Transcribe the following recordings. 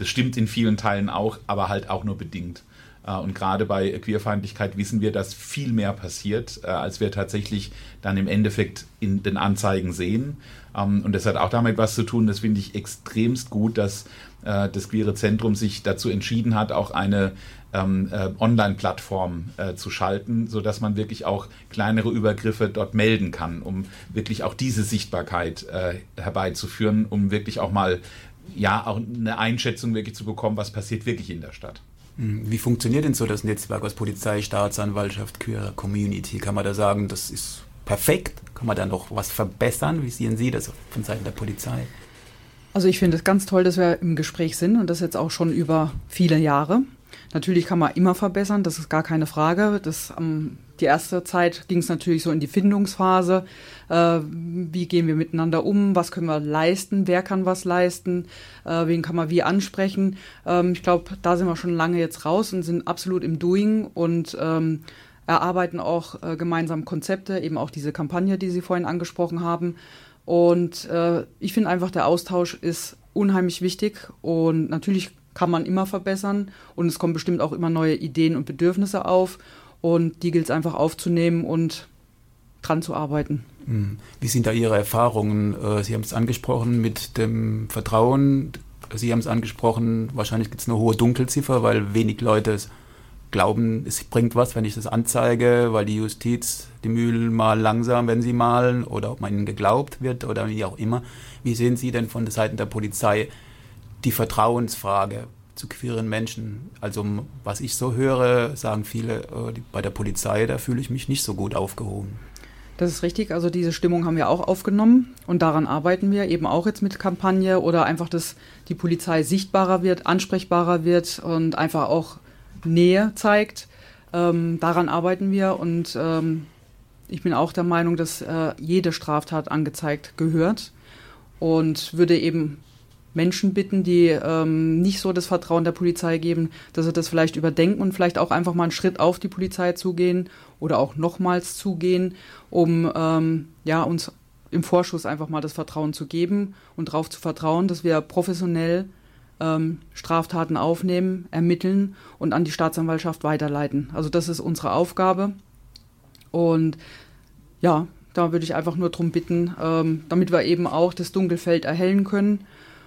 Das stimmt in vielen Teilen auch, aber halt auch nur bedingt. Und gerade bei Queerfeindlichkeit wissen wir, dass viel mehr passiert, als wir tatsächlich dann im Endeffekt in den Anzeigen sehen. Und das hat auch damit was zu tun, das finde ich extremst gut, dass das Queere Zentrum sich dazu entschieden hat, auch eine Online-Plattform zu schalten, sodass man wirklich auch kleinere Übergriffe dort melden kann, um wirklich auch diese Sichtbarkeit herbeizuführen, um wirklich auch mal auch eine Einschätzung wirklich zu bekommen, was passiert wirklich in der Stadt. Wie funktioniert denn so das Netzwerk aus Polizei, Staatsanwaltschaft, Queer Community? Kann man da sagen, das ist perfekt? Kann man da noch was verbessern? Wie sehen Sie das von Seiten der Polizei? Also ich finde es ganz toll, dass wir im Gespräch sind und das jetzt auch schon über viele Jahre. Natürlich kann man immer verbessern, das ist gar keine Frage. Die erste Zeit ging es natürlich so in die Findungsphase. Wie gehen wir miteinander um? Was können wir leisten? Wer kann was leisten? Wen kann man wie ansprechen? Ich glaube, da sind wir schon lange jetzt raus und sind absolut im Doing und erarbeiten auch gemeinsam Konzepte, eben auch diese Kampagne, die Sie vorhin angesprochen haben. Und ich finde einfach, der Austausch ist unheimlich wichtig und natürlich kann man immer verbessern und es kommen bestimmt auch immer neue Ideen und Bedürfnisse auf und die gilt es einfach aufzunehmen und dran zu arbeiten. Wie sind da Ihre Erfahrungen? Sie haben es angesprochen mit dem Vertrauen, Sie haben es angesprochen, wahrscheinlich gibt es eine hohe Dunkelziffer, weil wenig Leute glauben, es bringt was, wenn ich das anzeige, weil die Justiz, die Mühlen malen langsam, wenn sie malen oder ob man ihnen geglaubt wird oder wie auch immer. Wie sehen Sie denn von der Seite der Polizei die Vertrauensfrage zu queeren Menschen? Also was ich so höre, sagen viele, bei der Polizei, da fühle ich mich nicht so gut aufgehoben. Das ist richtig, also diese Stimmung haben wir auch aufgenommen und daran arbeiten wir eben auch jetzt mit Kampagne oder einfach, dass die Polizei sichtbarer wird, ansprechbarer wird und einfach auch Nähe zeigt. Daran arbeiten wir und ich bin auch der Meinung, dass jede Straftat angezeigt gehört und würde eben Menschen bitten, die nicht so das Vertrauen der Polizei geben, dass sie das vielleicht überdenken und vielleicht auch einfach mal einen Schritt auf die Polizei zugehen oder auch nochmals zugehen, um uns im Vorschuss einfach mal das Vertrauen zu geben und darauf zu vertrauen, dass wir professionell Straftaten aufnehmen, ermitteln und an die Staatsanwaltschaft weiterleiten. Also das ist unsere Aufgabe und ja, da würde ich einfach nur darum bitten, damit wir eben auch das Dunkelfeld erhellen können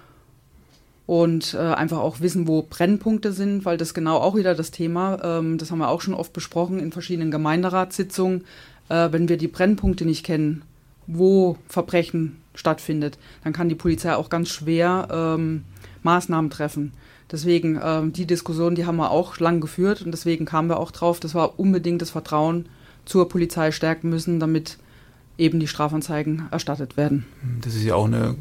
und einfach auch wissen, wo Brennpunkte sind, weil das genau auch wieder das Thema, das haben wir auch schon oft besprochen in verschiedenen Gemeinderatssitzungen, wenn wir die Brennpunkte nicht kennen, wo Verbrechen stattfindet, dann kann die Polizei auch ganz schwer Maßnahmen treffen. Deswegen, die Diskussion, die haben wir auch lang geführt und deswegen kamen wir auch drauf, dass wir unbedingt das Vertrauen zur Polizei stärken müssen, damit eben die Strafanzeigen erstattet werden. Das ist ja auch eine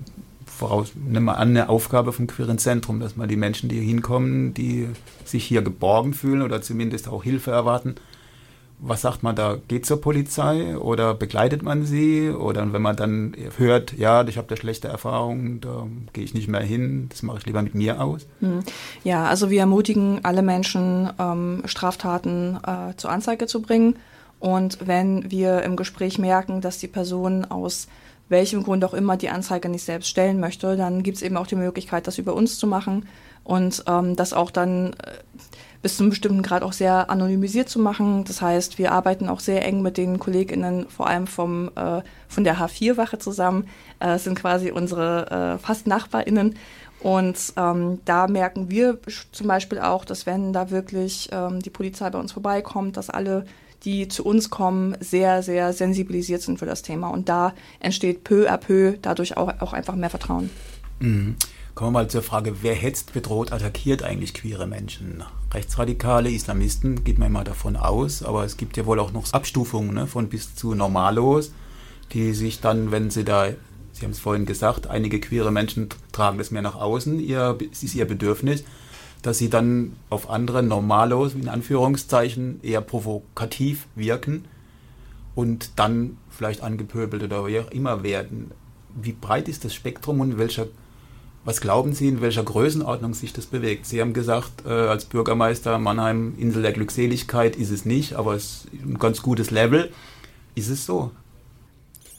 Aufgabe vom Queeren Zentrum, dass man die Menschen, die hier hinkommen, die sich hier geborgen fühlen oder zumindest auch Hilfe erwarten. Was sagt man da? Geht zur Polizei oder begleitet man sie? Oder wenn man dann hört, ja, ich habe da schlechte Erfahrungen, da gehe ich nicht mehr hin, das mache ich lieber mit mir aus? Ja, also wir ermutigen alle Menschen, Straftaten zur Anzeige zu bringen. Und wenn wir im Gespräch merken, dass die Person aus welchem Grund auch immer die Anzeige nicht selbst stellen möchte, dann gibt es eben auch die Möglichkeit, das über uns zu machen und das auch dann bis zu einem bestimmten Grad auch sehr anonymisiert zu machen. Das heißt, wir arbeiten auch sehr eng mit den KollegInnen, vor allem von der H4-Wache zusammen, sind quasi unsere fast NachbarInnen. Und da merken wir zum Beispiel auch, dass wenn da wirklich die Polizei bei uns vorbeikommt, dass alle, die zu uns kommen, sehr, sehr sensibilisiert sind für das Thema. Und da entsteht peu à peu dadurch auch einfach mehr Vertrauen. Kommen wir mal zur Frage, wer hetzt, bedroht, attackiert eigentlich queere Menschen? Rechtsradikale, Islamisten, geht man immer davon aus, aber es gibt ja wohl auch noch Abstufungen, ne, von bis zu Normalos, die sich dann, wenn sie da, Sie haben es vorhin gesagt, einige queere Menschen tragen das mehr nach außen, es ist ihr Bedürfnis, dass sie dann auf andere Normalos, in Anführungszeichen, eher provokativ wirken und dann vielleicht angepöbelt oder wie auch immer werden. Wie breit ist das Spektrum und was glauben Sie, in welcher Größenordnung sich das bewegt? Sie haben gesagt, als Bürgermeister Mannheim, Insel der Glückseligkeit ist es nicht, aber es ist ein ganz gutes Level. Ist es so?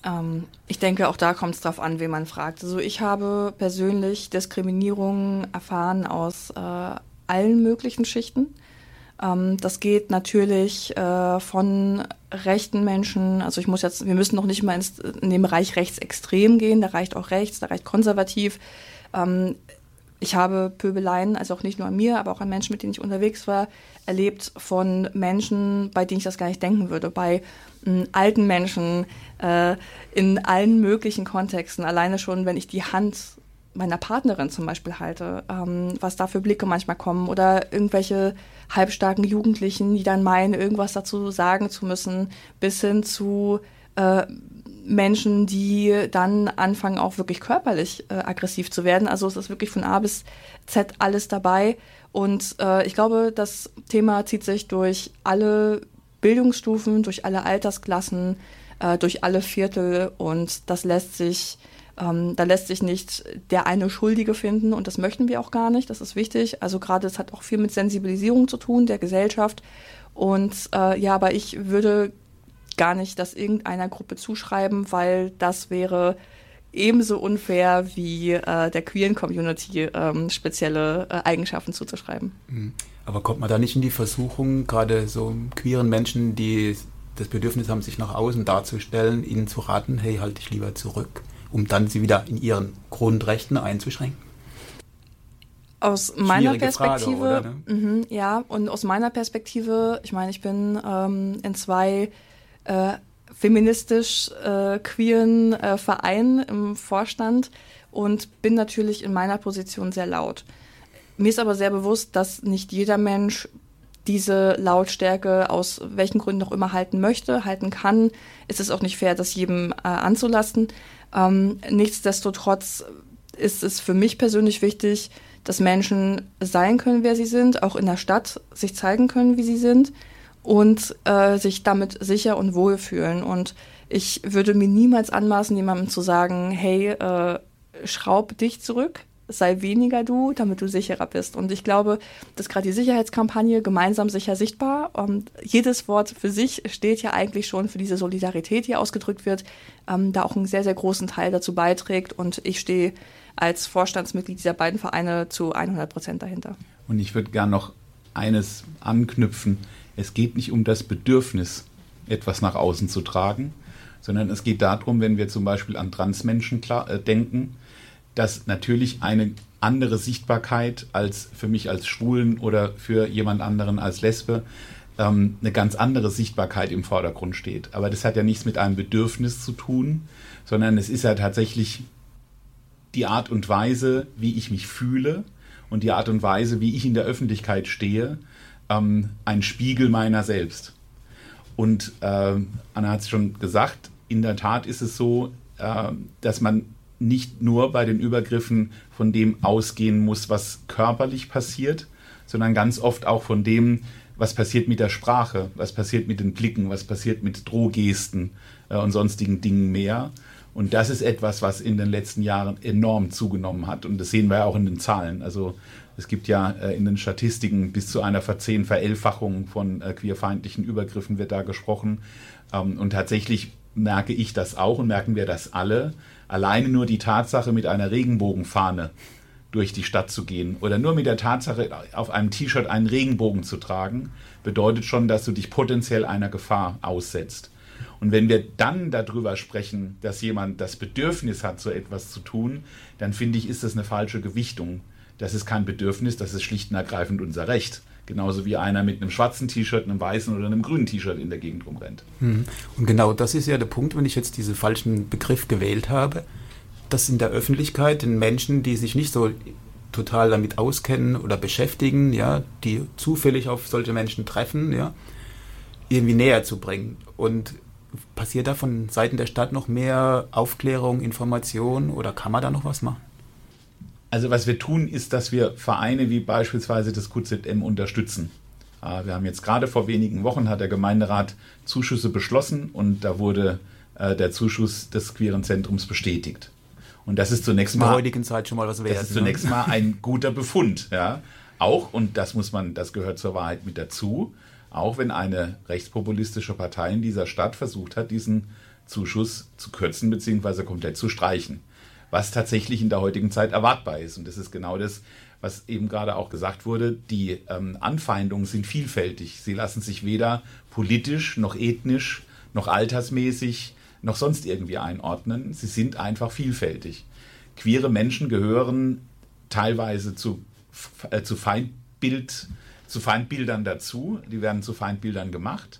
Ich denke, auch da kommt es drauf an, wen man fragt. Also ich habe persönlich Diskriminierung erfahren aus allen möglichen Schichten. Das geht natürlich von rechten Menschen, also wir müssen noch nicht mal in den Bereich rechtsextrem gehen, da reicht auch rechts, da reicht konservativ. Ich habe Pöbeleien, also auch nicht nur an mir, aber auch an Menschen, mit denen ich unterwegs war, erlebt von Menschen, bei denen ich das gar nicht denken würde, bei alten Menschen in allen möglichen Kontexten. Alleine schon, wenn ich die Hand meiner Partnerin zum Beispiel halte, was da für Blicke manchmal kommen oder irgendwelche halbstarken Jugendlichen, die dann meinen, irgendwas dazu sagen zu müssen, bis hin zu Menschen, die dann anfangen, auch wirklich körperlich aggressiv zu werden. Also es ist wirklich von A bis Z alles dabei. Und ich glaube, das Thema zieht sich durch alle Bildungsstufen, durch alle Altersklassen, durch alle Viertel. Und das lässt sich, da lässt sich nicht der eine Schuldige finden. Und das möchten wir auch gar nicht. Das ist wichtig. Also gerade, es hat auch viel mit Sensibilisierung zu tun, der Gesellschaft. Und aber ich würde gar nicht das irgendeiner Gruppe zuschreiben, weil das wäre ebenso unfair wie der queeren Community spezielle Eigenschaften zuzuschreiben. Aber kommt man da nicht in die Versuchung, gerade so queeren Menschen, die das Bedürfnis haben, sich nach außen darzustellen, ihnen zu raten, hey, halt dich lieber zurück, um dann sie wieder in ihren Grundrechten einzuschränken? Aus meiner Perspektive, Frage, oder, ne? Ja, und aus meiner Perspektive, ich meine, ich bin in zwei feministisch queeren Vereinen im Vorstand und bin natürlich in meiner Position sehr laut. Mir ist aber sehr bewusst, dass nicht jeder Mensch diese Lautstärke aus welchen Gründen auch immer halten möchte, halten kann. Es ist auch nicht fair, das jedem anzulasten. Nichtsdestotrotz ist es für mich persönlich wichtig, dass Menschen sein können, wer sie sind, auch in der Stadt sich zeigen können, wie sie sind und sich damit sicher und wohl fühlen. Und ich würde mir niemals anmaßen, jemandem zu sagen, hey, schraub dich zurück, sei weniger du, damit du sicherer bist. Und ich glaube, dass gerade die Sicherheitskampagne gemeinsam sicher sichtbar, jedes Wort für sich steht ja eigentlich schon für diese Solidarität, die ausgedrückt wird, da auch einen sehr, sehr großen Teil dazu beiträgt. Und ich stehe als Vorstandsmitglied dieser beiden Vereine zu 100% dahinter. Und ich würde gern noch eines anknüpfen. Es geht nicht um das Bedürfnis, etwas nach außen zu tragen, sondern es geht darum, wenn wir zum Beispiel an Transmenschen denken, dass natürlich eine andere Sichtbarkeit als für mich als Schwulen oder für jemand anderen als Lesbe eine ganz andere Sichtbarkeit im Vordergrund steht. Aber das hat ja nichts mit einem Bedürfnis zu tun, sondern es ist ja tatsächlich die Art und Weise, wie ich mich fühle und die Art und Weise, wie ich in der Öffentlichkeit stehe, ein Spiegel meiner selbst. Und Anna hat es schon gesagt, in der Tat ist es so, dass man nicht nur bei den Übergriffen von dem ausgehen muss, was körperlich passiert, sondern ganz oft auch von dem, was passiert mit der Sprache, was passiert mit den Blicken, was passiert mit Drohgesten und sonstigen Dingen mehr. Und das ist etwas, was in den letzten Jahren enorm zugenommen hat. Und das sehen wir ja auch in den Zahlen. Also es gibt ja in den Statistiken bis zu einer Verelfachung von queerfeindlichen Übergriffen wird da gesprochen. Und tatsächlich merke ich das auch und merken wir das alle. Alleine nur die Tatsache, mit einer Regenbogenfahne durch die Stadt zu gehen oder nur mit der Tatsache, auf einem T-Shirt einen Regenbogen zu tragen, bedeutet schon, dass du dich potenziell einer Gefahr aussetzt. Und wenn wir dann darüber sprechen, dass jemand das Bedürfnis hat, so etwas zu tun, dann finde ich, ist das eine falsche Gewichtung. Das ist kein Bedürfnis, das ist schlicht und ergreifend unser Recht. Genauso wie einer mit einem schwarzen T-Shirt, einem weißen oder einem grünen T-Shirt in der Gegend rumrennt. Und genau das ist ja der Punkt, wenn ich jetzt diesen falschen Begriff gewählt habe, dass in der Öffentlichkeit den Menschen, die sich nicht so total damit auskennen oder beschäftigen, ja, die zufällig auf solche Menschen treffen, ja, irgendwie näher zu bringen. Und passiert da von Seiten der Stadt noch mehr Aufklärung, Information oder kann man da noch was machen? Also was wir tun, ist, dass wir Vereine wie beispielsweise das QZM unterstützen. Wir haben jetzt gerade vor wenigen Wochen, hat der Gemeinderat Zuschüsse beschlossen und da wurde der Zuschuss des Queeren Zentrums bestätigt. Und das ist zunächst mal, in der heutigen Zeit schon mal was wert. Das ist zunächst mal ein guter Befund. Ja. Auch, und das gehört zur Wahrheit mit dazu, auch wenn eine rechtspopulistische Partei in dieser Stadt versucht hat, diesen Zuschuss zu kürzen bzw. komplett zu streichen, was tatsächlich in der heutigen Zeit erwartbar ist. Und das ist genau das, was eben gerade auch gesagt wurde. Die Anfeindungen sind vielfältig. Sie lassen sich weder politisch noch ethnisch noch altersmäßig noch sonst irgendwie einordnen. Sie sind einfach vielfältig. Queere Menschen gehören teilweise zu Feindbildern dazu. Die werden zu Feindbildern gemacht.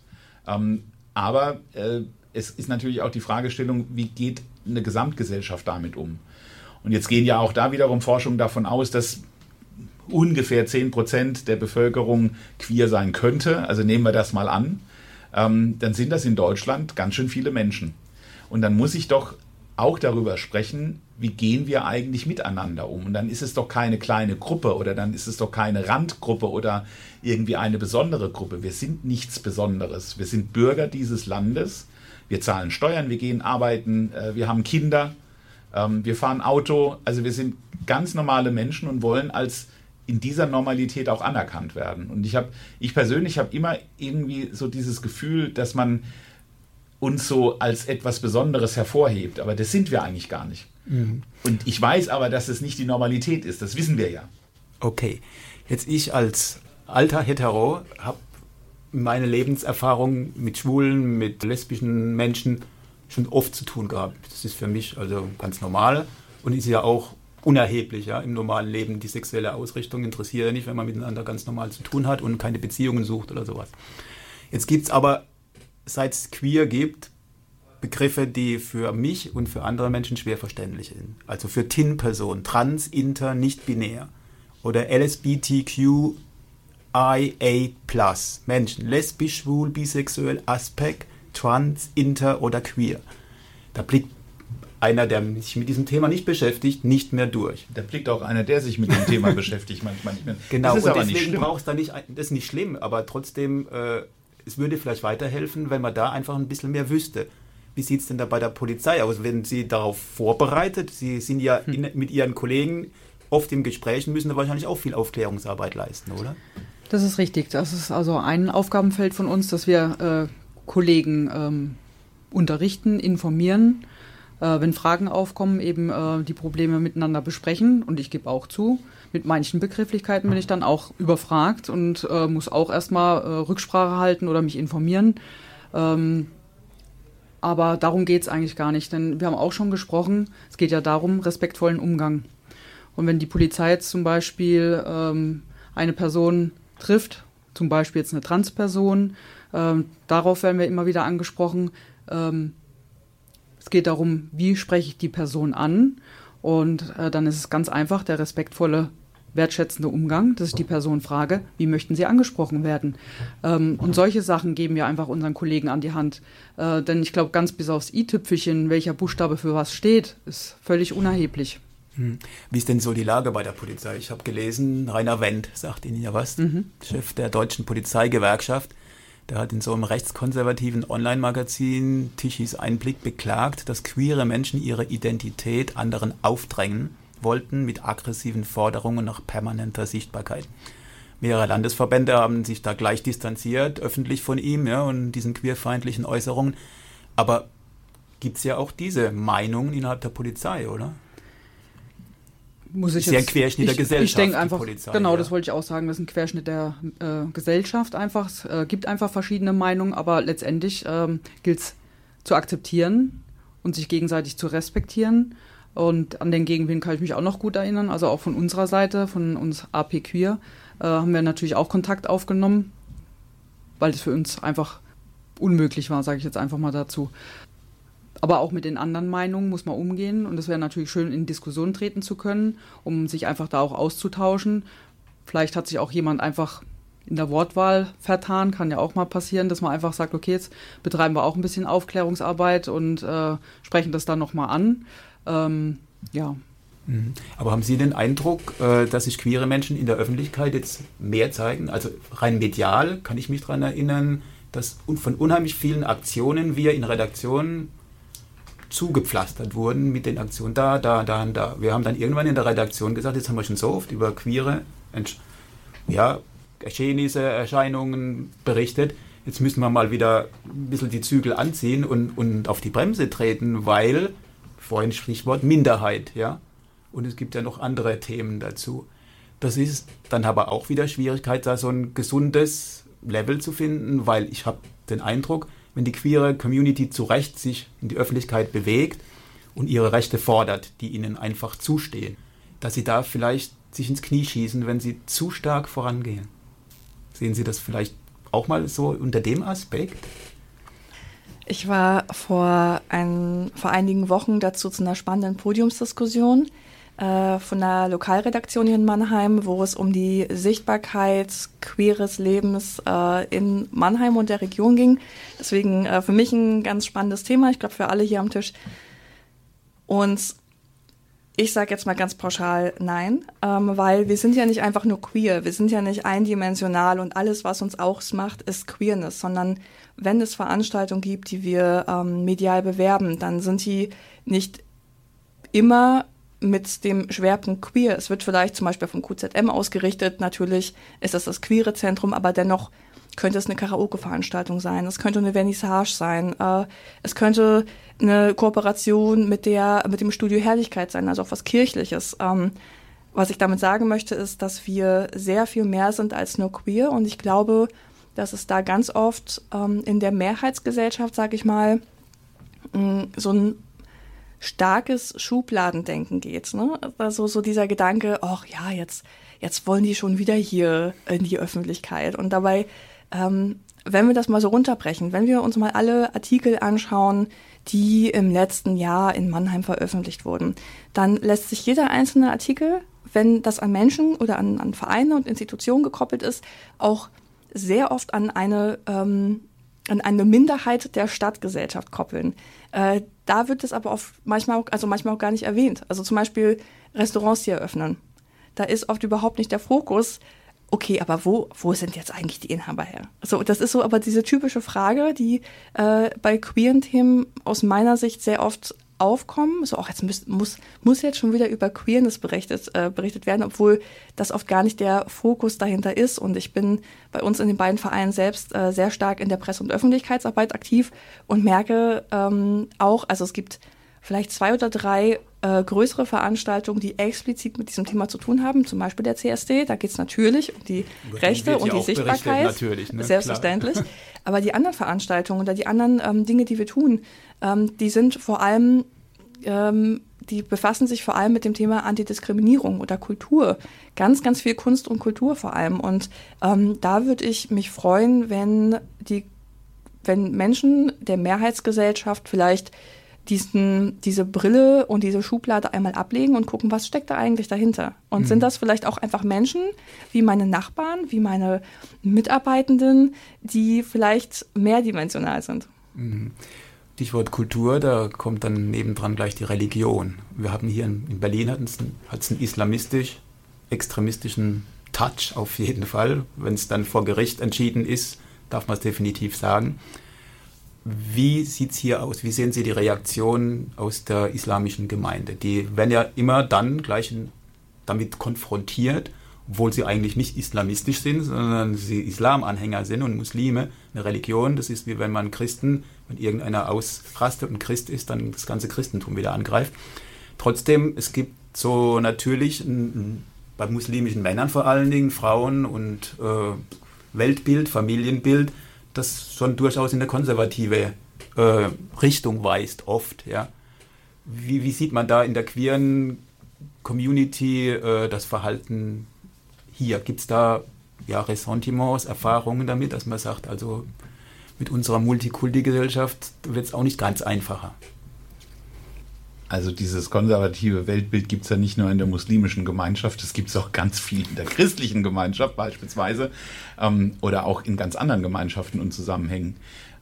Aber es ist natürlich auch die Fragestellung, wie geht eine Gesamtgesellschaft damit um? Und jetzt gehen ja auch da wiederum Forschungen davon aus, dass ungefähr 10% der Bevölkerung queer sein könnte. Also nehmen wir das mal an. Dann sind das in Deutschland ganz schön viele Menschen. Und dann muss ich doch auch darüber sprechen, wie gehen wir eigentlich miteinander um? Und dann ist es doch keine kleine Gruppe oder dann ist es doch keine Randgruppe oder irgendwie eine besondere Gruppe. Wir sind nichts Besonderes. Wir sind Bürger dieses Landes. Wir zahlen Steuern, wir gehen arbeiten, wir haben Kinder, wir fahren Auto. Also wir sind ganz normale Menschen und wollen als in dieser Normalität auch anerkannt werden. Und ich persönlich habe immer irgendwie so dieses Gefühl, dass man uns so als etwas Besonderes hervorhebt. Aber das sind wir eigentlich gar nicht. Mhm. Und ich weiß aber, dass es nicht die Normalität ist. Das wissen wir ja. Okay. Jetzt ich als alter Hetero habe meine Lebenserfahrung mit schwulen, mit lesbischen Menschen schon oft zu tun gehabt. Das ist für mich also ganz normal und ist ja auch unerheblich. Ja? Im normalen Leben die sexuelle Ausrichtung interessiert ja nicht, wenn man miteinander ganz normal zu tun hat und keine Beziehungen sucht oder sowas. Jetzt gibt es aber, seit es queer gibt, Begriffe, die für mich und für andere Menschen schwer verständlich sind. Also für TIN-Personen, trans, inter, nicht binär oder LSBTQ IA+, Menschen, lesbisch, schwul, bisexuell, aspekt, trans, inter oder queer. Da blickt einer, der sich mit diesem Thema nicht beschäftigt, nicht mehr durch. Da blickt auch einer, der sich mit dem Thema beschäftigt, manchmal nicht mehr. Genau, das ist aber deswegen brauchst du da nicht, das ist nicht schlimm, aber trotzdem, es würde vielleicht weiterhelfen, wenn man da einfach ein bisschen mehr wüsste. Wie sieht es denn da bei der Polizei aus? Werden Sie darauf vorbereitet? Sie sind ja mit Ihren Kollegen oft im Gespräch und müssen da wahrscheinlich auch viel Aufklärungsarbeit leisten, oder? Das ist richtig. Das ist also ein Aufgabenfeld von uns, dass wir Kollegen unterrichten, informieren, wenn Fragen aufkommen, eben die Probleme miteinander besprechen. Und ich gebe auch zu, mit manchen Begrifflichkeiten bin ich dann auch überfragt und muss auch erstmal Rücksprache halten oder mich informieren. Aber darum geht es eigentlich gar nicht, denn wir haben auch schon gesprochen, es geht ja darum, respektvollen Umgang. Und wenn die Polizei jetzt zum Beispiel eine Person trifft, zum Beispiel jetzt eine Transperson, darauf werden wir immer wieder angesprochen. Es geht darum, wie spreche ich die Person an, und dann ist es ganz einfach, der respektvolle, wertschätzende Umgang, dass ich die Person frage, wie möchten Sie angesprochen werden? Und solche Sachen geben wir einfach unseren Kollegen an die Hand. Denn ich glaube, ganz bis aufs i-Tüpfelchen, welcher Buchstabe für was steht, ist völlig unerheblich. Wie ist denn so die Lage bei der Polizei? Ich habe gelesen, Rainer Wendt sagt Ihnen ja was, Chef der Deutschen Polizeigewerkschaft. Der hat in so einem rechtskonservativen Online-Magazin Tichys Einblick beklagt, dass queere Menschen ihre Identität anderen aufdrängen wollten mit aggressiven Forderungen nach permanenter Sichtbarkeit. Mehrere Landesverbände haben sich da gleich distanziert, öffentlich von ihm, ja, und diesen queerfeindlichen Äußerungen. Aber gibt es ja auch diese Meinungen innerhalb der Polizei, oder? Ist ja ein Querschnitt der Gesellschaft. Ich denke einfach, Polizei, genau, ja. Das wollte ich auch sagen, das ist ein Querschnitt der Gesellschaft einfach. Es gibt einfach verschiedene Meinungen, aber letztendlich gilt es zu akzeptieren und sich gegenseitig zu respektieren. Und an den Gegenwind kann ich mich auch noch gut erinnern, also auch von unserer Seite, von uns AP Queer, haben wir natürlich auch Kontakt aufgenommen, weil es für uns einfach unmöglich war, sage ich jetzt einfach mal dazu. Aber auch mit den anderen Meinungen muss man umgehen, und es wäre natürlich schön, in Diskussion treten zu können, um sich einfach da auch auszutauschen. Vielleicht hat sich auch jemand einfach in der Wortwahl vertan, kann ja auch mal passieren, dass man einfach sagt, okay, jetzt betreiben wir auch ein bisschen Aufklärungsarbeit und sprechen das dann nochmal an. Ja. Aber haben Sie den Eindruck, dass sich queere Menschen in der Öffentlichkeit jetzt mehr zeigen? Also rein medial kann ich mich daran erinnern, dass von unheimlich vielen Aktionen wir in Redaktionen zugepflastert wurden mit den Aktionen da. Wir haben dann irgendwann in der Redaktion gesagt, jetzt haben wir schon so oft über queere Geschehnisse, Erscheinungen berichtet. jetzt müssen wir mal wieder ein bisschen die Zügel anziehen und auf die Bremse treten, weil, vorhin Stichwort Minderheit, ja, und es gibt ja noch andere Themen dazu. Das ist dann aber auch wieder Schwierigkeit, da so ein gesundes Level zu finden, weil ich habe den Eindruck, wenn die queere Community zu Recht sich in die Öffentlichkeit bewegt und ihre Rechte fordert, die ihnen einfach zustehen, dass sie da vielleicht sich ins Knie schießen, wenn sie zu stark vorangehen. Sehen Sie das vielleicht auch mal so unter dem Aspekt? Ich war vor einigen Wochen dazu zu einer spannenden Podiumsdiskussion von der Lokalredaktion hier in Mannheim, wo es um die Sichtbarkeit queeres Lebens in Mannheim und der Region ging. Deswegen für mich ein ganz spannendes Thema, ich glaube für alle hier am Tisch. Und ich sage jetzt mal ganz pauschal nein, weil wir sind ja nicht einfach nur queer, wir sind ja nicht eindimensional und alles, was uns ausmacht, ist Queerness, sondern wenn es Veranstaltungen gibt, die wir medial bewerben, dann sind die nicht immer mit dem Schwerpunkt queer. Es wird vielleicht zum Beispiel vom QZM ausgerichtet, natürlich ist das queere Zentrum, aber dennoch könnte es eine Karaoke-Veranstaltung sein, es könnte eine Vernissage sein, es könnte eine Kooperation mit dem Studio Herrlichkeit sein, also auch was Kirchliches. Was ich damit sagen möchte, ist, dass wir sehr viel mehr sind als nur queer und ich glaube, dass es da ganz oft in der Mehrheitsgesellschaft, sage ich mal, so ein starkes Schubladendenken geht. Ne? Also so dieser Gedanke, ach ja, jetzt wollen die schon wieder hier in die Öffentlichkeit. Und dabei, wenn wir das mal so runterbrechen, wenn wir uns mal alle Artikel anschauen, die im letzten Jahr in Mannheim veröffentlicht wurden, dann lässt sich jeder einzelne Artikel, wenn das an Menschen oder an Vereine und Institutionen gekoppelt ist, auch sehr oft an eine Minderheit der Stadtgesellschaft koppeln. Da wird es aber manchmal auch gar nicht erwähnt. Also zum Beispiel Restaurants, die eröffnen. Da ist oft überhaupt nicht der Fokus, okay, aber wo sind jetzt eigentlich die Inhaber her? Also das ist so aber diese typische Frage, die bei queeren Themen aus meiner Sicht sehr oft aufkommen. So, jetzt muss jetzt schon wieder über Queerness berichtet werden, obwohl das oft gar nicht der Fokus dahinter ist. Und ich bin bei uns in den beiden Vereinen selbst sehr stark in der Presse- und Öffentlichkeitsarbeit aktiv und merke auch, also es gibt vielleicht 2 oder 3 größere Veranstaltungen, die explizit mit diesem Thema zu tun haben, zum Beispiel der CSD, da geht es natürlich um die Rechte und die Sichtbarkeit, natürlich, ne? Selbstverständlich. Klar. Aber die anderen Veranstaltungen oder die anderen Dinge, die wir tun, die sind vor allem, die befassen sich vor allem mit dem Thema Antidiskriminierung oder Kultur. Ganz, ganz viel Kunst und Kultur vor allem. Und da würde ich mich freuen, wenn Menschen der Mehrheitsgesellschaft vielleicht diese Brille und diese Schublade einmal ablegen und gucken, was steckt da eigentlich dahinter? Und sind das vielleicht auch einfach Menschen, wie meine Nachbarn, wie meine Mitarbeitenden, die vielleicht mehrdimensional sind? Stichwort Kultur, da kommt dann nebendran gleich die Religion. Wir haben hier in Berlin hat es einen islamistisch-extremistischen Touch auf jeden Fall. Wenn es dann vor Gericht entschieden ist, darf man es definitiv sagen. Wie sieht es hier aus? Wie sehen Sie die Reaktion aus der islamischen Gemeinde? Die werden ja immer dann gleich damit konfrontiert, obwohl sie eigentlich nicht islamistisch sind, sondern sie Islamanhänger sind und Muslime. Eine Religion, das ist wie wenn wenn irgendeiner ausrastet und Christ ist, dann das ganze Christentum wieder angreift. Trotzdem, es gibt so natürlich bei muslimischen Männern vor allen Dingen, Frauen und Weltbild, Familienbild, das schon durchaus in eine konservative Richtung weist, oft. Ja. Wie sieht man da in der queeren Community das Verhalten hier? Gibt es da Ressentiments, Erfahrungen damit, dass man sagt, also mit unserer Multikulti-Gesellschaft wird es auch nicht ganz einfacher? Also dieses konservative Weltbild gibt es ja nicht nur in der muslimischen Gemeinschaft, es gibt es auch ganz viel in der christlichen Gemeinschaft beispielsweise oder auch in ganz anderen Gemeinschaften und Zusammenhängen.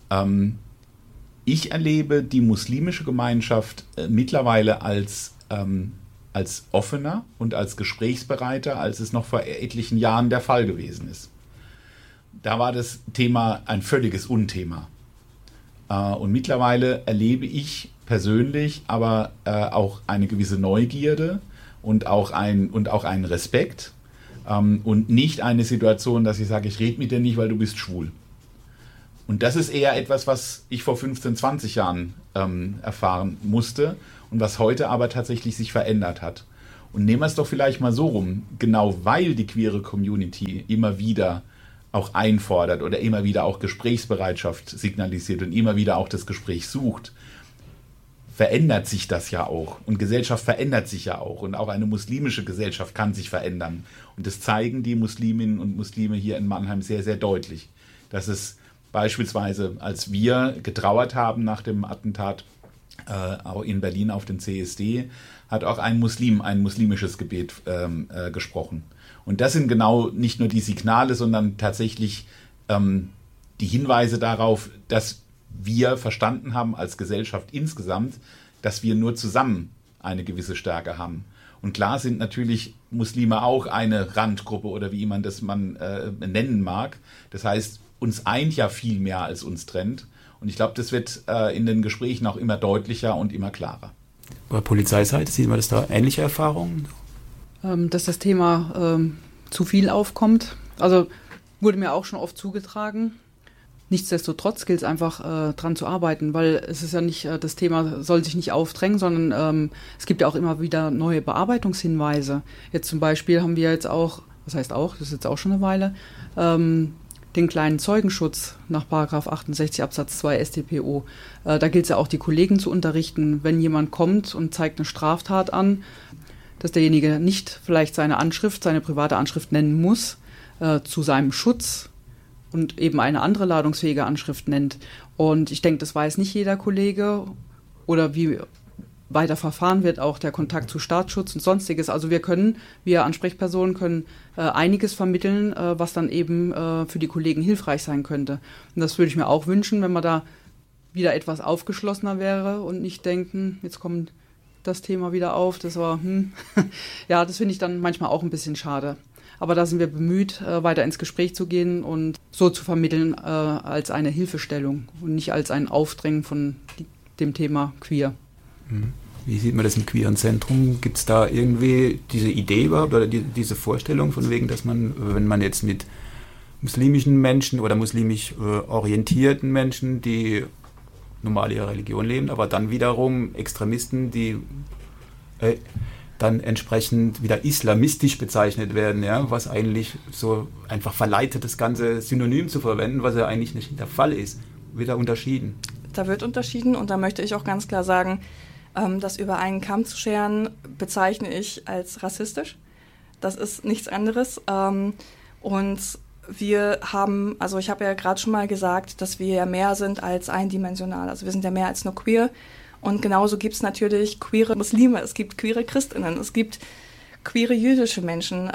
Ich erlebe die muslimische Gemeinschaft mittlerweile als offener und als gesprächsbereiter, als es noch vor etlichen Jahren der Fall gewesen ist. Da war das Thema ein völliges Unthema. Und mittlerweile erlebe ich persönlich aber auch eine gewisse Neugierde und auch einen Respekt und nicht eine Situation, dass ich sage, ich rede mit dir nicht, weil du bist schwul. Und das ist eher etwas, was ich vor 15, 20 Jahren erfahren musste und was heute aber tatsächlich sich verändert hat. Und nehmen wir es doch vielleicht mal so rum, genau weil die queere Community immer wieder auch einfordert oder immer wieder auch Gesprächsbereitschaft signalisiert und immer wieder auch das Gespräch sucht, verändert sich das ja auch. Und Gesellschaft verändert sich ja auch. Und auch eine muslimische Gesellschaft kann sich verändern. Und das zeigen die Musliminnen und Muslime hier in Mannheim sehr, sehr deutlich. Dass es beispielsweise, als wir getrauert haben nach dem Attentat auch in Berlin auf den CSD, hat auch ein Muslim ein muslimisches Gebet gesprochen. Und das sind genau nicht nur die Signale, sondern tatsächlich die Hinweise darauf, dass wir verstanden haben als Gesellschaft insgesamt, dass wir nur zusammen eine gewisse Stärke haben. Und klar sind natürlich Muslime auch eine Randgruppe oder wie man das nennen mag. Das heißt, uns eint ja viel mehr als uns trennt. Und ich glaube, das wird in den Gesprächen auch immer deutlicher und immer klarer. Bei Polizeiseite sieht man das da ähnliche Erfahrungen? Dass das Thema zu viel aufkommt. Also wurde mir auch schon oft zugetragen. Nichtsdestotrotz gilt es einfach dran zu arbeiten, weil es ist ja nicht, das Thema soll sich nicht aufdrängen, sondern es gibt ja auch immer wieder neue Bearbeitungshinweise. Jetzt zum Beispiel haben wir jetzt auch, was heißt auch, das ist jetzt auch schon eine Weile, den kleinen Zeugenschutz nach § 68 Absatz 2 StPO. Da gilt es ja auch, die Kollegen zu unterrichten, wenn jemand kommt und zeigt eine Straftat an, dass derjenige nicht vielleicht seine private Anschrift nennen muss, zu seinem Schutz und eben eine andere ladungsfähige Anschrift nennt. Und ich denke, das weiß nicht jeder Kollege oder wie weiter verfahren wird, auch der Kontakt zu Staatsschutz und Sonstiges. Also wir Ansprechpersonen können einiges vermitteln, was dann eben für die Kollegen hilfreich sein könnte. Und das würde ich mir auch wünschen, wenn man da wieder etwas aufgeschlossener wäre und nicht denken, jetzt kommt das Thema wieder auf, das war, ja, das finde ich dann manchmal auch ein bisschen schade. Aber da sind wir bemüht, weiter ins Gespräch zu gehen und so zu vermitteln als eine Hilfestellung und nicht als ein Aufdrängen von dem Thema Queer. Wie sieht man das im queeren Zentrum? Gibt es da irgendwie diese Idee überhaupt oder diese Vorstellung von wegen, dass man, wenn man jetzt mit muslimischen Menschen oder muslimisch orientierten Menschen, die normal ihre Religion leben, aber dann wiederum Extremisten, die dann entsprechend wieder islamistisch bezeichnet werden, ja, was eigentlich so einfach verleitet, das ganze Synonym zu verwenden, was ja eigentlich nicht der Fall ist. Wird da unterschieden? Da wird unterschieden und da möchte ich auch ganz klar sagen, das über einen Kamm zu scheren, bezeichne ich als rassistisch. Das ist nichts anderes. Und wir haben, also ich habe ja gerade schon mal gesagt, dass wir ja mehr sind als eindimensional. Also wir sind ja mehr als nur queer. Und genauso gibt es natürlich queere Muslime, es gibt queere Christinnen, es gibt queere jüdische Menschen.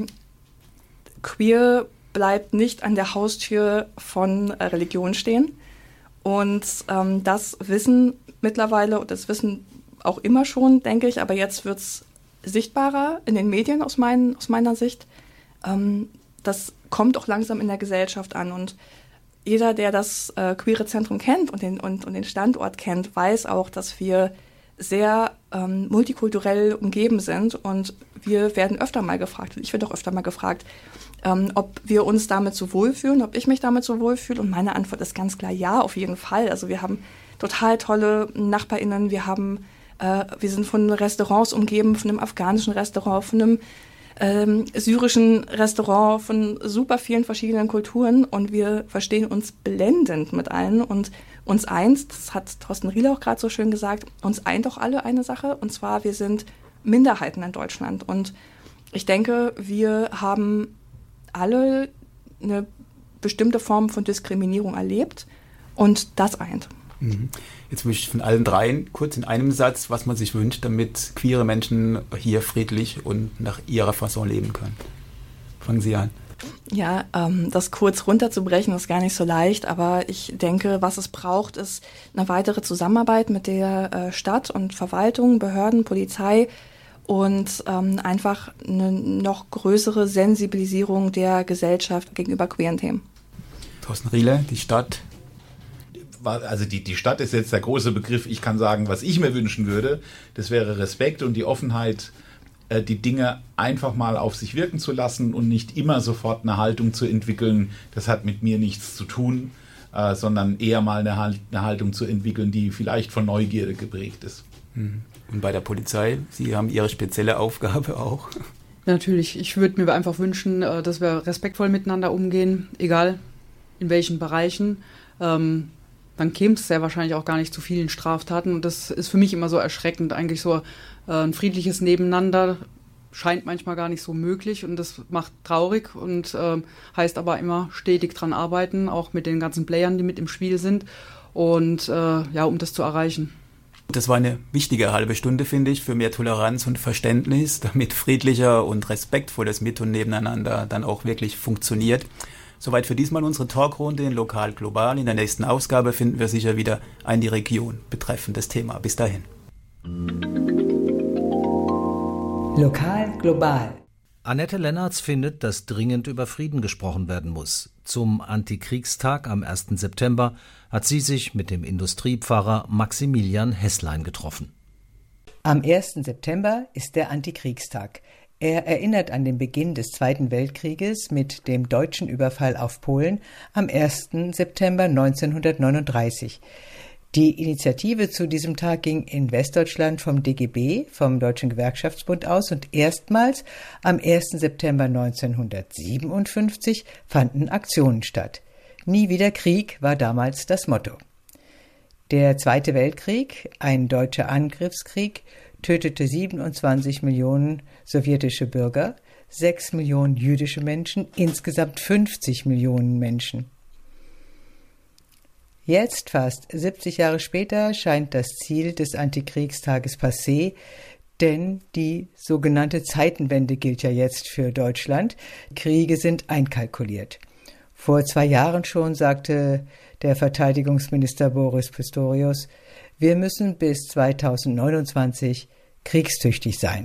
Queer bleibt nicht an der Haustür von Religion stehen. Und das wissen mittlerweile, und das wissen auch immer schon, denke ich, aber jetzt wird es sichtbarer in den Medien aus meiner Sicht. Das kommt auch langsam in der Gesellschaft an und jeder, der das queere Zentrum kennt und den Standort kennt, weiß auch, dass wir sehr multikulturell umgeben sind und wir werden öfter mal gefragt, ich werde auch öfter mal gefragt, ob wir uns damit so wohlfühlen, ob ich mich damit so wohlfühle und meine Antwort ist ganz klar ja, auf jeden Fall. Also wir haben total tolle NachbarInnen, wir sind von Restaurants umgeben, von einem afghanischen Restaurant, von einem syrischen Restaurant, von super vielen verschiedenen Kulturen und wir verstehen uns blendend mit allen und uns eint, das hat Thorsten Riele auch gerade so schön gesagt, uns eint auch alle eine Sache und zwar wir sind Minderheiten in Deutschland und ich denke, wir haben alle eine bestimmte Form von Diskriminierung erlebt und das eint. Jetzt möchte ich von allen dreien kurz in einem Satz, was man sich wünscht, damit queere Menschen hier friedlich und nach ihrer Fasson leben können. Fangen Sie an. Ja, das kurz runterzubrechen ist gar nicht so leicht, aber ich denke, was es braucht, ist eine weitere Zusammenarbeit mit der Stadt und Verwaltung, Behörden, Polizei und einfach eine noch größere Sensibilisierung der Gesellschaft gegenüber queeren Themen. Thorsten Riele, die Stadt. Also die Stadt ist jetzt der große Begriff. Ich kann sagen, was ich mir wünschen würde, das wäre Respekt und die Offenheit, die Dinge einfach mal auf sich wirken zu lassen und nicht immer sofort eine Haltung zu entwickeln, das hat mit mir nichts zu tun. sondern eher mal eine Haltung zu entwickeln, die vielleicht von Neugierde geprägt ist. Und bei der Polizei, Sie haben Ihre spezielle Aufgabe auch. Natürlich, ich würde mir einfach wünschen, dass wir respektvoll miteinander umgehen, egal in welchen Bereichen. Dann käme es sehr wahrscheinlich auch gar nicht zu vielen Straftaten. Und das ist für mich immer so erschreckend. Eigentlich so ein friedliches Nebeneinander scheint manchmal gar nicht so möglich. Und das macht traurig und heißt aber immer stetig dran arbeiten, auch mit den ganzen Playern, die mit im Spiel sind. Und um das zu erreichen. Das war eine wichtige halbe Stunde, finde ich, für mehr Toleranz und Verständnis, damit friedlicher und respektvolles Mit- und Nebeneinander dann auch wirklich funktioniert. Soweit für diesmal unsere Talkrunde in Lokal Global. In der nächsten Ausgabe finden wir sicher wieder ein die Region betreffendes Thema. Bis dahin. Lokal Global. Annette Lennartz findet, dass dringend über Frieden gesprochen werden muss. Zum Antikriegstag am 1. September hat sie sich mit dem Industriepfarrer Maximilian Hesslein getroffen. Am 1. September ist der Antikriegstag. Er erinnert an den Beginn des Zweiten Weltkrieges mit dem deutschen Überfall auf Polen am 1. September 1939. Die Initiative zu diesem Tag ging in Westdeutschland vom DGB, vom Deutschen Gewerkschaftsbund aus, und erstmals am 1. September 1957 fanden Aktionen statt. Nie wieder Krieg war damals das Motto. Der Zweite Weltkrieg, ein deutscher Angriffskrieg, tötete 27 Millionen sowjetische Bürger, 6 Millionen jüdische Menschen, insgesamt 50 Millionen Menschen. Jetzt, fast 70 Jahre später, scheint das Ziel des Antikriegstages passé, denn die sogenannte Zeitenwende gilt ja jetzt für Deutschland. Kriege sind einkalkuliert. Vor 2 Jahren schon sagte der Verteidigungsminister Boris Pistorius, wir müssen bis 2029 kriegstüchtig sein.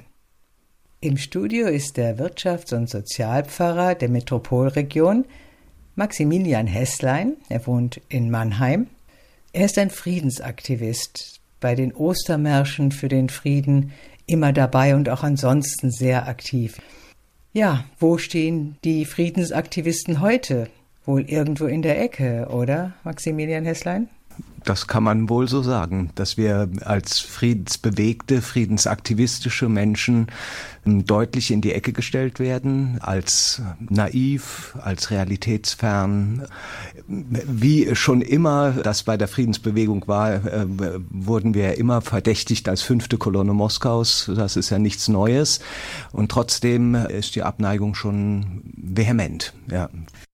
Im Studio ist der Wirtschafts- und Sozialpfarrer der Metropolregion, Maximilian Hesslein. Er wohnt in Mannheim. Er ist ein Friedensaktivist, bei den Ostermärschen für den Frieden immer dabei und auch ansonsten sehr aktiv. Ja, wo stehen die Friedensaktivisten heute? Wohl irgendwo in der Ecke, oder, Maximilian Hesslein? Das kann man wohl so sagen, dass wir als friedensbewegte, friedensaktivistische Menschen deutlich in die Ecke gestellt werden, als naiv, als realitätsfern. Wie schon immer das bei der Friedensbewegung war, wurden wir immer verdächtigt als 5. Kolonne Moskaus. Das ist ja nichts Neues. Und trotzdem ist die Abneigung schon vehement, ja.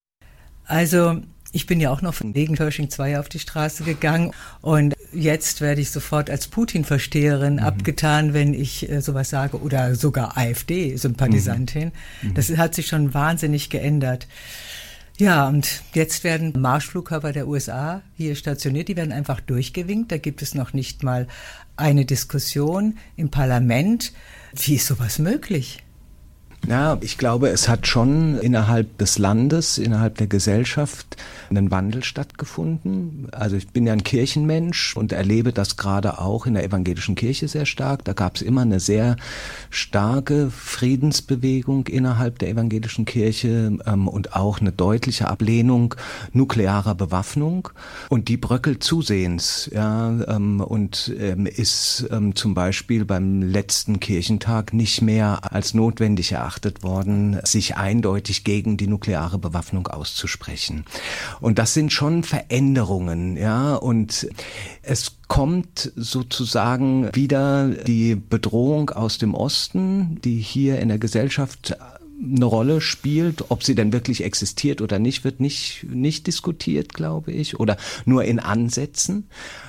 Also, ich bin ja auch noch wegen Pershing 2 auf die Straße gegangen und jetzt werde ich sofort als Putin-Versteherin abgetan, wenn ich sowas sage, oder sogar AfD-Sympathisantin. Das hat sich schon wahnsinnig geändert. Ja, und jetzt werden Marschflugkörper der USA hier stationiert, die werden einfach durchgewinkt. Da gibt es noch nicht mal eine Diskussion im Parlament. Wie ist sowas möglich? Ja, ich glaube, es hat schon innerhalb des Landes, innerhalb der Gesellschaft einen Wandel stattgefunden. Also ich bin ja ein Kirchenmensch und erlebe das gerade auch in der evangelischen Kirche sehr stark. Da gab es immer eine sehr starke Friedensbewegung innerhalb der evangelischen Kirche und auch eine deutliche Ablehnung nuklearer Bewaffnung. Und die bröckelt zusehends, ja, und ist zum Beispiel beim letzten Kirchentag nicht mehr als notwendig erachtet worden, sich eindeutig gegen die nukleare Bewaffnung auszusprechen. Und das sind schon Veränderungen, ja, und es kommt sozusagen wieder die Bedrohung aus dem Osten, die hier in der Gesellschaft eine Rolle spielt. Ob sie denn wirklich existiert oder nicht, wird nicht diskutiert, glaube ich, oder nur in Ansätzen.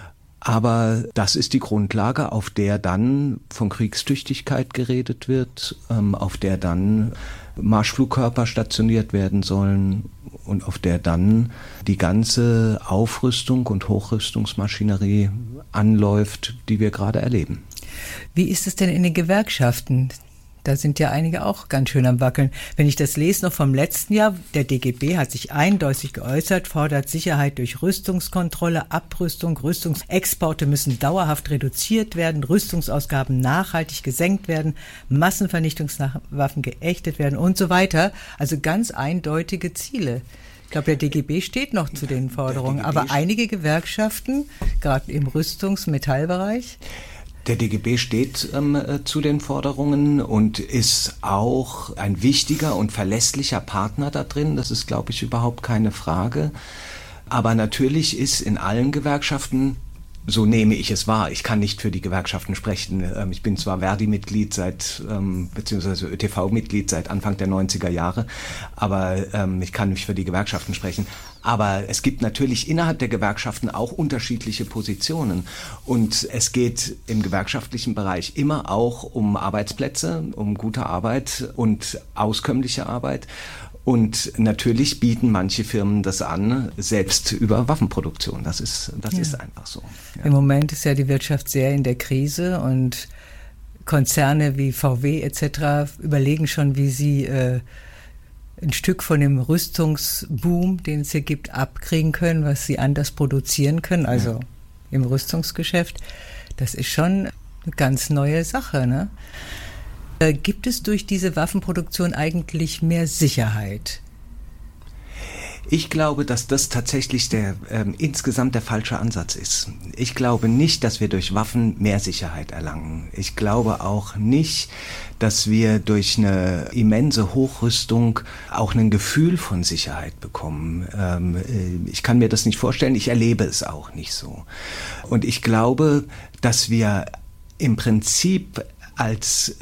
Aber das ist die Grundlage, auf der dann von Kriegstüchtigkeit geredet wird, auf der dann Marschflugkörper stationiert werden sollen und auf der dann die ganze Aufrüstung und Hochrüstungsmaschinerie anläuft, die wir gerade erleben. Wie ist es denn in den Gewerkschaften? Da sind ja einige auch ganz schön am Wackeln. Wenn ich das lese noch vom letzten Jahr, der DGB hat sich eindeutig geäußert, fordert Sicherheit durch Rüstungskontrolle, Abrüstung, Rüstungsexporte müssen dauerhaft reduziert werden, Rüstungsausgaben nachhaltig gesenkt werden, Massenvernichtungswaffen geächtet werden und so weiter. Also ganz eindeutige Ziele. glaube, der DGB steht noch zu den Forderungen, aber einige Gewerkschaften, gerade im Rüstungs- und Metallbereich. Der DGB steht zu den Forderungen und ist auch ein wichtiger und verlässlicher Partner da drin. Das ist, glaube ich, überhaupt keine Frage. Aber natürlich ist in allen Gewerkschaften, so nehme ich es wahr, ich kann nicht für die Gewerkschaften sprechen. Ich bin zwar Verdi-Mitglied beziehungsweise ÖTV-Mitglied seit Anfang der 90er Jahre, aber ich kann nicht für die Gewerkschaften sprechen. Aber es gibt natürlich innerhalb der Gewerkschaften auch unterschiedliche Positionen. Und es geht im gewerkschaftlichen Bereich immer auch um Arbeitsplätze, um gute Arbeit und auskömmliche Arbeit. Und natürlich bieten manche Firmen das an, selbst über Waffenproduktion. Das ist einfach so. Ja. Im Moment ist ja die Wirtschaft sehr in der Krise und Konzerne wie VW etc. überlegen schon, wie sie ein Stück von dem Rüstungsboom, den es hier gibt, abkriegen können, was sie anders produzieren können, also im Rüstungsgeschäft. Das ist schon eine ganz neue Sache, ne? Gibt es durch diese Waffenproduktion eigentlich mehr Sicherheit? Ich glaube, dass das tatsächlich insgesamt der falsche Ansatz ist. Ich glaube nicht, dass wir durch Waffen mehr Sicherheit erlangen. Ich glaube auch nicht, dass wir durch eine immense Hochrüstung auch ein Gefühl von Sicherheit bekommen. Ich kann mir das nicht vorstellen, ich erlebe es auch nicht so. Und ich glaube, dass wir im Prinzip als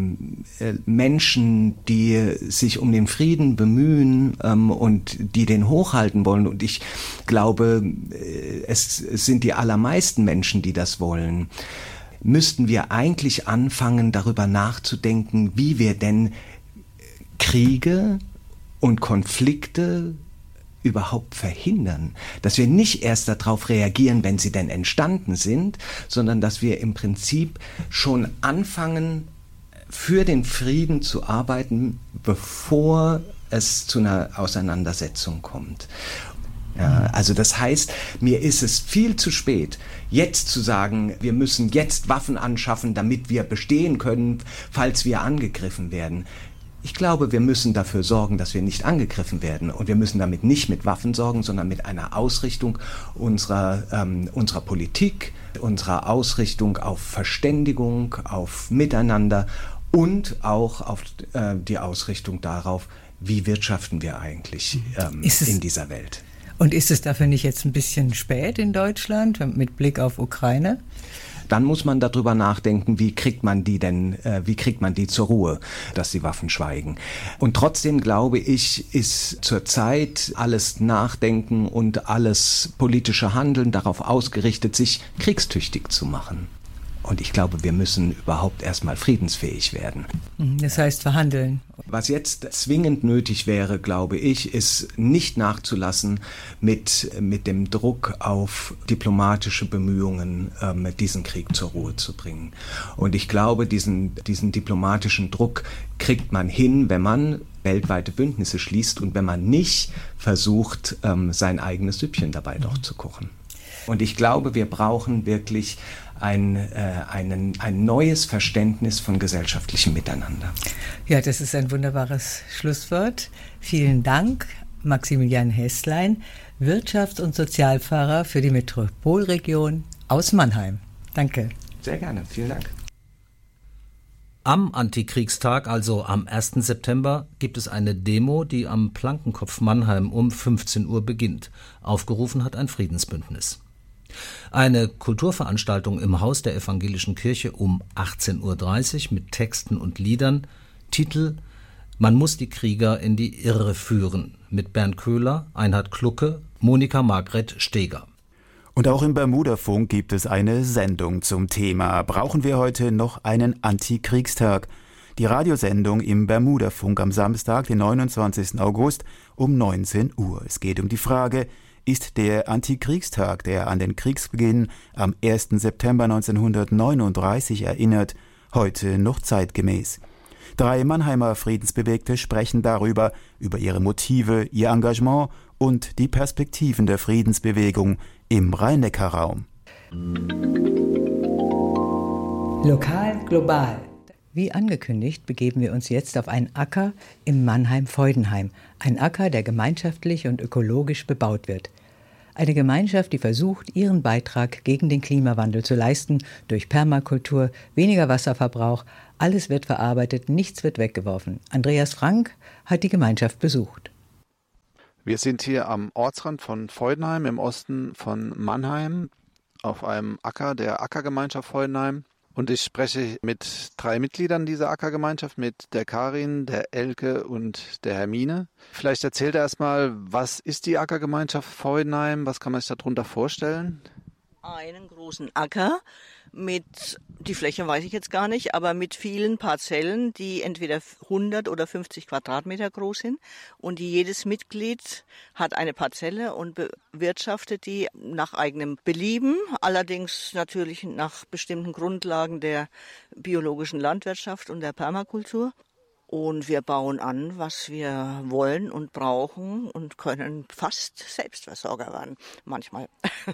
Menschen, die sich um den Frieden bemühen und die den hochhalten wollen, und ich glaube, es sind die allermeisten Menschen, die das wollen, müssten wir eigentlich anfangen, darüber nachzudenken, wie wir denn Kriege und Konflikte überhaupt verhindern, dass wir nicht erst darauf reagieren, wenn sie denn entstanden sind, sondern dass wir im Prinzip schon anfangen, für den Frieden zu arbeiten, bevor es zu einer Auseinandersetzung kommt. Ja, also das heißt, mir ist es viel zu spät, jetzt zu sagen, wir müssen jetzt Waffen anschaffen, damit wir bestehen können, falls wir angegriffen werden. Ich glaube, wir müssen dafür sorgen, dass wir nicht angegriffen werden. Und wir müssen damit nicht mit Waffen sorgen, sondern mit einer Ausrichtung unserer Politik, unserer Ausrichtung auf Verständigung, auf Miteinander und auch auf die Ausrichtung darauf, wie wirtschaften wir eigentlich in dieser Welt. Und ist es dafür nicht jetzt ein bisschen spät in Deutschland mit Blick auf Ukraine? Dann muss man darüber nachdenken, wie kriegt man die zur Ruhe, dass die Waffen schweigen. Und trotzdem glaube ich, ist zurzeit alles Nachdenken und alles politische Handeln darauf ausgerichtet, sich kriegstüchtig zu machen. Und ich glaube, wir müssen überhaupt erstmal friedensfähig werden. Das heißt verhandeln. Was jetzt zwingend nötig wäre, glaube ich, ist nicht nachzulassen mit dem Druck auf diplomatische Bemühungen, diesen Krieg zur Ruhe zu bringen. Und ich glaube, diesen diplomatischen Druck kriegt man hin, wenn man weltweite Bündnisse schließt und wenn man nicht versucht, sein eigenes Süppchen dabei doch zu kochen. Und ich glaube, wir brauchen wirklich ein neues Verständnis von gesellschaftlichem Miteinander. Ja, das ist ein wunderbares Schlusswort. Vielen Dank, Maximilian Hesslein, Wirtschafts- und Sozialfahrer für die Metropolregion aus Mannheim. Danke. Sehr gerne, vielen Dank. Am Antikriegstag, also am 1. September, gibt es eine Demo, die am Plankenkopf Mannheim um 15 Uhr beginnt. Aufgerufen hat ein Friedensbündnis. Eine Kulturveranstaltung im Haus der Evangelischen Kirche um 18.30 Uhr mit Texten und Liedern. Titel: Man muss die Krieger in die Irre führen. Mit Bernd Köhler, Einhard Klucke, Monika Margret Steger. Und auch im Bermuda-Funk gibt es eine Sendung zum Thema. Brauchen wir heute noch einen Antikriegstag? Die Radiosendung im Bermuda-Funk am Samstag, den 29. August um 19 Uhr. Es geht um die Frage: Ist der Antikriegstag, der an den Kriegsbeginn am 1. September 1939 erinnert, heute noch zeitgemäß? 3 Mannheimer Friedensbewegte sprechen darüber, über ihre Motive, ihr Engagement und die Perspektiven der Friedensbewegung im Rhein-Neckar-Raum. Lokal, global. Wie angekündigt, begeben wir uns jetzt auf einen Acker im Mannheim-Feudenheim. Ein Acker, der gemeinschaftlich und ökologisch bebaut wird. Eine Gemeinschaft, die versucht, ihren Beitrag gegen den Klimawandel zu leisten, durch Permakultur, weniger Wasserverbrauch, alles wird verarbeitet, nichts wird weggeworfen. Andreas Frank hat die Gemeinschaft besucht. Wir sind hier am Ortsrand von Feudenheim im Osten von Mannheim auf einem Acker der Ackergemeinschaft Feudenheim. Und ich spreche mit 3 Mitgliedern dieser Ackergemeinschaft, mit der Karin, der Elke und der Hermine. Vielleicht erzählt er erstmal, was ist die Ackergemeinschaft Feudenheim? Was kann man sich darunter vorstellen? Einen großen Acker mit, die Fläche weiß ich jetzt gar nicht, aber mit vielen Parzellen, die entweder 100 oder 50 Quadratmeter groß sind und jedes Mitglied hat eine Parzelle und bewirtschaftet die nach eigenem Belieben, allerdings natürlich nach bestimmten Grundlagen der biologischen Landwirtschaft und der Permakultur. Und wir bauen an, was wir wollen und brauchen und können fast Selbstversorger werden, manchmal.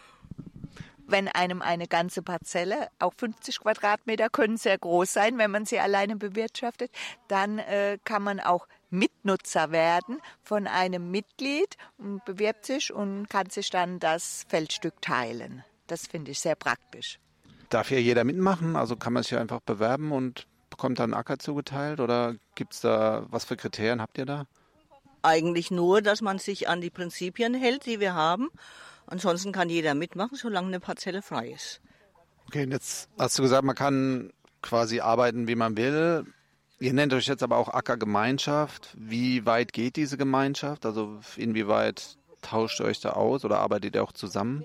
Wenn einem eine ganze Parzelle, auch 50 Quadratmeter können sehr groß sein, wenn man sie alleine bewirtschaftet, dann kann man auch Mitnutzer werden von einem Mitglied und bewirbt sich und kann sich dann das Feldstück teilen. Das finde ich sehr praktisch. Darf hier jeder mitmachen? Also kann man sich hier einfach bewerben und bekommt dann einen Acker zugeteilt? Oder gibt es da, was für Kriterien habt ihr da? Eigentlich nur, dass man sich an die Prinzipien hält, die wir haben. Ansonsten kann jeder mitmachen, solange eine Parzelle frei ist. Okay, und jetzt hast du gesagt, man kann quasi arbeiten, wie man will. Ihr nennt euch jetzt aber auch Ackergemeinschaft. Wie weit geht diese Gemeinschaft? Also inwieweit tauscht ihr euch da aus oder arbeitet ihr auch zusammen?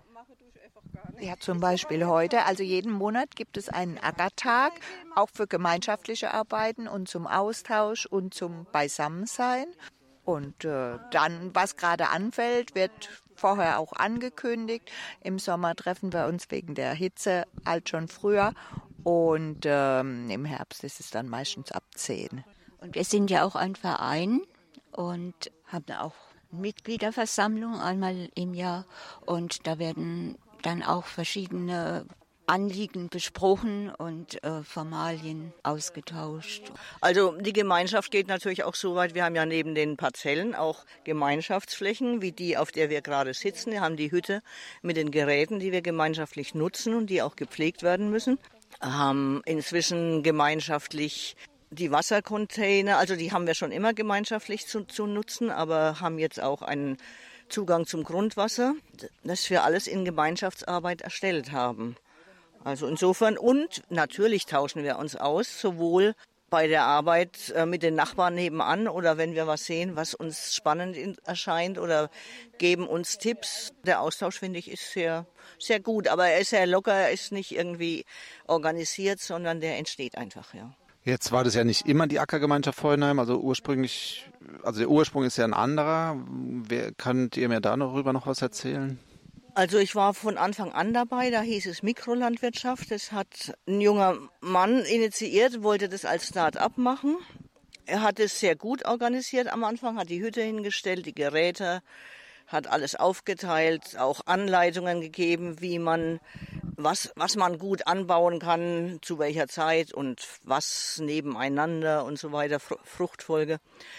Ja, zum Beispiel heute, also jeden Monat gibt es einen Ackertag, auch für gemeinschaftliche Arbeiten und zum Austausch und zum Beisammensein. Und dann, was gerade anfällt, wird vorher auch angekündigt. Im Sommer treffen wir uns wegen der Hitze halt schon früher und im Herbst ist es dann meistens ab 10. Und wir sind ja auch ein Verein und haben auch Mitgliederversammlung einmal im Jahr und da werden dann auch verschiedene Anliegen besprochen und Formalien ausgetauscht. Also die Gemeinschaft geht natürlich auch so weit, wir haben ja neben den Parzellen auch Gemeinschaftsflächen, wie die, auf der wir gerade sitzen. Wir haben die Hütte mit den Geräten, die wir gemeinschaftlich nutzen und die auch gepflegt werden müssen. Haben inzwischen gemeinschaftlich die Wassercontainer, also die haben wir schon immer gemeinschaftlich zu nutzen, aber haben jetzt auch einen Zugang zum Grundwasser, das wir alles in Gemeinschaftsarbeit erstellt haben. Also insofern, und natürlich tauschen wir uns aus, sowohl bei der Arbeit mit den Nachbarn nebenan oder wenn wir was sehen, was uns spannend erscheint oder geben uns Tipps. Der Austausch, finde ich, ist sehr, sehr gut, aber er ist sehr locker, er ist nicht irgendwie organisiert, sondern der entsteht einfach, ja. Jetzt war das ja nicht immer die Ackergemeinschaft Feudenheim, also ursprünglich, also der Ursprung ist ja ein anderer. Könnt ihr mir darüber noch was erzählen? Also ich war von Anfang an dabei, da hieß es Mikrolandwirtschaft. Das hat ein junger Mann initiiert, wollte das als Start-up machen. Er hat es sehr gut organisiert am Anfang, hat die Hütte hingestellt, die Geräte, hat alles aufgeteilt, auch Anleitungen gegeben, wie man, was man gut anbauen kann, zu welcher Zeit und was nebeneinander und so weiter, Fruchtfolge.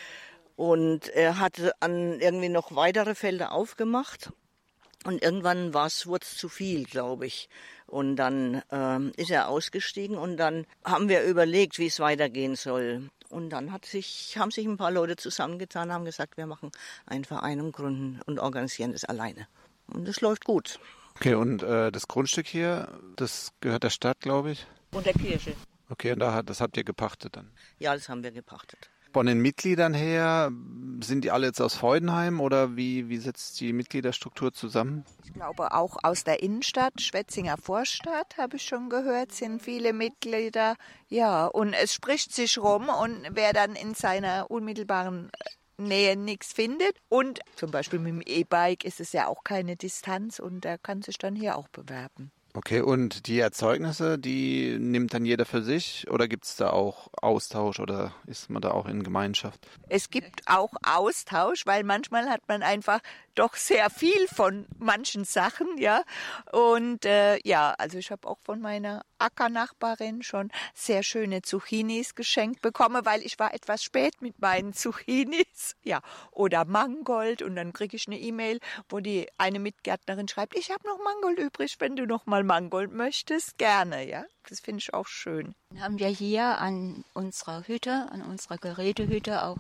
Und er hatte irgendwie noch weitere Felder aufgemacht. Und irgendwann wurde es zu viel, glaube ich. Und dann ist er ausgestiegen und dann haben wir überlegt, wie es weitergehen soll. Und dann haben sich ein paar Leute zusammengetan, haben gesagt, wir machen einen Verein und gründen und organisieren das alleine. Und das läuft gut. Okay, und das Grundstück hier, das gehört der Stadt, glaube ich? Und der Kirche. Okay, und das habt ihr gepachtet dann? Ja, das haben wir gepachtet. Von den Mitgliedern her, sind die alle jetzt aus Feudenheim oder wie setzt die Mitgliederstruktur zusammen? Ich glaube auch aus der Innenstadt, Schwetzinger Vorstadt, habe ich schon gehört, sind viele Mitglieder. Ja, und es spricht sich rum und wer dann in seiner unmittelbaren Nähe nichts findet und zum Beispiel mit dem E-Bike ist es ja auch keine Distanz und der kann sich dann hier auch bewerben. Okay, und die Erzeugnisse, die nimmt dann jeder für sich oder gibt es da auch Austausch oder ist man da auch in Gemeinschaft? Es gibt auch Austausch, weil manchmal hat man einfach doch sehr viel von manchen Sachen, ja. Und also ich habe auch von meiner Ackernachbarin schon sehr schöne Zucchinis geschenkt bekommen, weil ich war etwas spät mit meinen Zucchinis, ja. Oder Mangold, und dann kriege ich eine E-Mail, wo die eine Mitgärtnerin schreibt, ich habe noch Mangold übrig, wenn du noch mal Mangold möchtest, gerne, ja. Das finde ich auch schön. Dann haben wir hier an unserer Hütte, an unserer Gerätehütte auch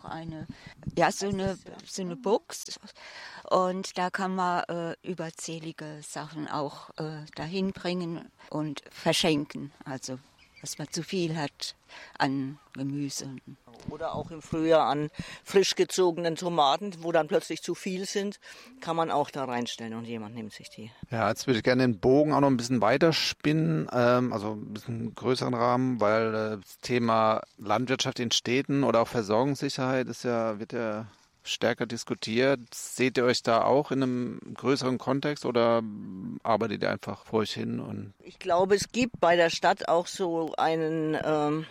so eine Box. Und da kann man überzählige Sachen auch dahin bringen und verschenken. Also, dass man zu viel hat an Gemüse. Oder auch im Frühjahr an frisch gezogenen Tomaten, wo dann plötzlich zu viel sind, kann man auch da reinstellen und jemand nimmt sich die. Ja, jetzt würde ich gerne den Bogen auch noch ein bisschen weiter spinnen, also ein bisschen größeren Rahmen, weil das Thema Landwirtschaft in Städten oder auch Versorgungssicherheit wird ja stärker diskutiert. Seht ihr euch da auch in einem größeren Kontext oder arbeitet ihr einfach vor euch hin? Ich glaube, es gibt bei der Stadt auch so einen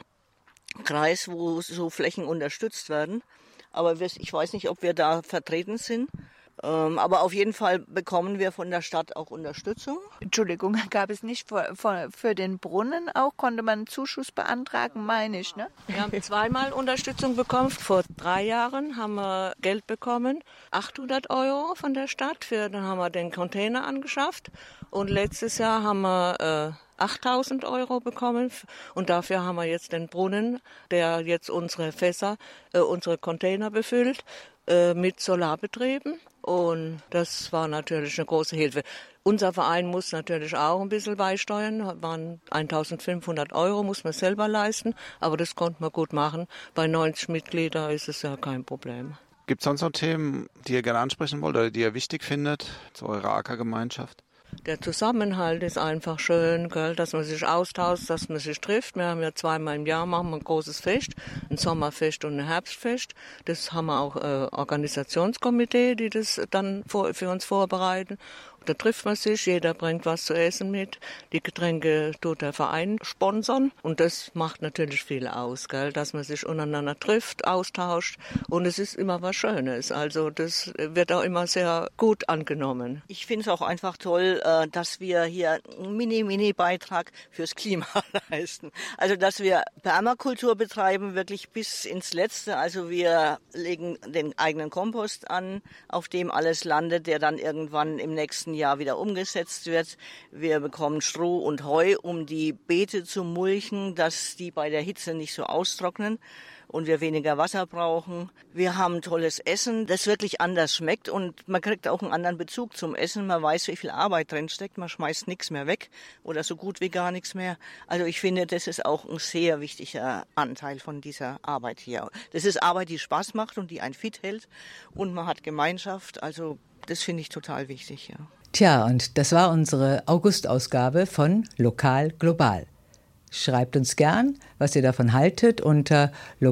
Kreis, wo so Flächen unterstützt werden. Aber ich weiß nicht, ob wir da vertreten sind. Aber auf jeden Fall bekommen wir von der Stadt auch Unterstützung. Entschuldigung, gab es nicht für den Brunnen auch, konnte man einen Zuschuss beantragen, meine ich, ne? Wir haben zweimal Unterstützung bekommen. Vor 3 Jahren haben wir Geld bekommen, 800 € von der Stadt. Dann haben wir den Container angeschafft. Und letztes Jahr haben wir 8.000 € bekommen. Und dafür haben wir jetzt den Brunnen, der jetzt unsere Fässer, unsere Container befüllt, mit Solarbetrieben. Und das war natürlich eine große Hilfe. Unser Verein muss natürlich auch ein bisschen beisteuern. Waren 1.500 € muss man selber leisten, aber das konnte man gut machen. Bei 90 Mitgliedern ist es ja kein Problem. Gibt es sonst noch Themen, die ihr gerne ansprechen wollt oder die ihr wichtig findet zu eurer Ackergemeinschaft? Der Zusammenhalt ist einfach schön, gell, dass man sich austauscht, dass man sich trifft. Wir haben ja 2-mal im Jahr machen wir ein großes Fest, ein Sommerfest und ein Herbstfest. Das haben wir auch Organisationskomitee, die das dann für uns vorbereiten. Da trifft man sich, jeder bringt was zu essen mit. Die Getränke tut der Verein sponsern. Und das macht natürlich viel aus, gell? Dass man sich untereinander trifft, austauscht. Und es ist immer was Schönes. Also das wird auch immer sehr gut angenommen. Ich finde es auch einfach toll, dass wir hier einen Mini-Beitrag fürs Klima leisten. Also dass wir Permakultur betreiben, wirklich bis ins Letzte. Also wir legen den eigenen Kompost an, auf dem alles landet, der dann irgendwann im nächsten Jahr wieder umgesetzt wird. Wir bekommen Stroh und Heu, um die Beete zu mulchen, dass die bei der Hitze nicht so austrocknen und wir weniger Wasser brauchen. Wir haben tolles Essen, das wirklich anders schmeckt und man kriegt auch einen anderen Bezug zum Essen. Man weiß, wie viel Arbeit drin steckt. Man schmeißt nichts mehr weg oder so gut wie gar nichts mehr. Also ich finde, das ist auch ein sehr wichtiger Anteil von dieser Arbeit hier. Das ist Arbeit, die Spaß macht und die einen fit hält und man hat Gemeinschaft. Also das finde ich total wichtig, ja. Tja, und das war unsere August-Ausgabe von Lokal Global. Schreibt uns gern, was ihr davon haltet, unter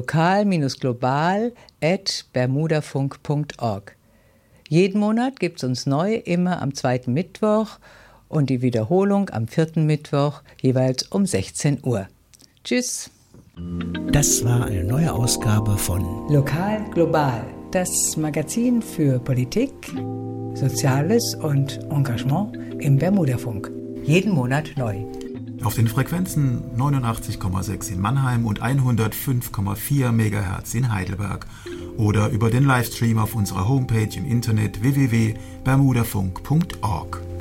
lokal-global@bermudafunk.org. Jeden Monat gibt es uns neu, immer am 2. Mittwoch und die Wiederholung am 4. Mittwoch, jeweils um 16 Uhr. Tschüss. Das war eine neue Ausgabe von Lokal Global, das Magazin für Politik, Soziales und Engagement im Bermudafunk. Jeden Monat neu. Auf den Frequenzen 89,6 in Mannheim und 105,4 MHz in Heidelberg oder über den Livestream auf unserer Homepage im Internet www.bermudafunk.org.